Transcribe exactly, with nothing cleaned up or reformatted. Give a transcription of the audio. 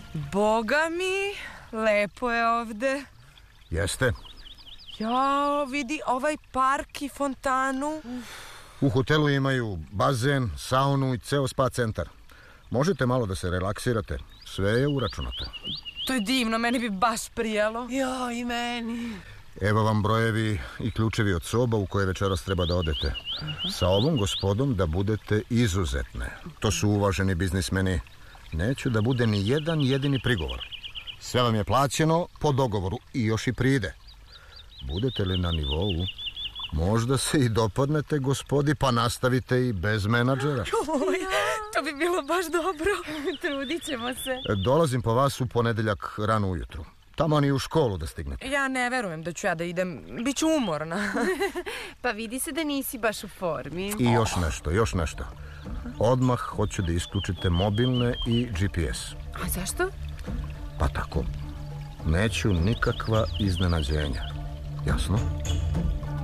Boga mi, lepo je ovde. Jeste. Jao, vidi ovaj park i fontanu. U hotelu imaju bazen, saunu i ceo spa centar. Možete malo da se relaksirate. Sve je uračunato. To je divno, meni bi baš prijalo. Jo, i meni. Evo vam brojevi i ključevi od soba u koje večeras treba da odete. Sa ovom gospodom da budete izuzetne. To su uvaženi biznismeni. Neću da bude ni jedan jedini prigovor. Sve vam je plaćeno po dogovoru i još i pride. Budete li na nivou, možda se i dopadnete gospodi, pa nastavite i bez menadžera. Oj, to bi bilo baš dobro. Trudit ćemo se. Dolazim po vas u ponedeljak rano ujutru. Taman i u školu da stignete. Ja ne verujem da ću ja da idem. Biću umorna. Pa vidi se da nisi baš u formi. I još nešto, još nešto. Odmah hoću da isključite mobilne i G P S. A zašto? Pa tako. Neću nikakva iznenađenja. Jasno?